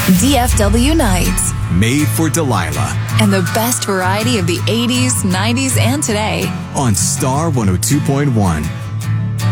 DFW Nights. Made for Delilah. And the best variety of the 80s, 90s, and today. On Star 102.1.